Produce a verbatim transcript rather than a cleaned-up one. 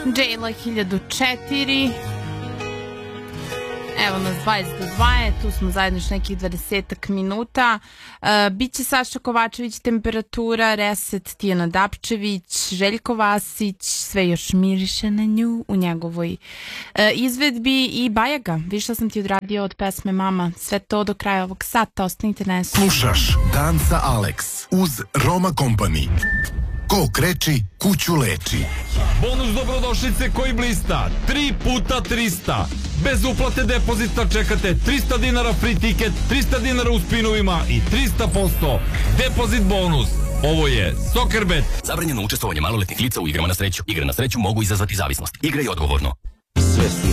Jayla hiljadu četiri. Evo nas dvadeset do dva, tu smo zajedno još nekih dvadesetak minuta. Uh, Biće Saša Kovačević, Temperatura, Reset, Tijana Dapčević, Željko Vasić, Sve još miriše na nju u njegovoj uh, izvedbi i Bajaga. Viš što sam ti odradio od pesme Mama. Sve to do kraja ovog sata, ostanite na jesu. Slušaš Dan sa Alex uz Roma Company. Ko kreči, kuću leči. Bonus dobrodošlice koji blista, tri puta trista. Bez uplate depozita čekate trista dinara free ticket, trista dinara u spinovima i trista posto depozit bonus. Ovo je Soccerbet. Zabranjeno učestvovanje maloletnih lica u igrama na sreću. Igre na sreću mogu izazvati zavisnost. Igraj odgovorno. Sve su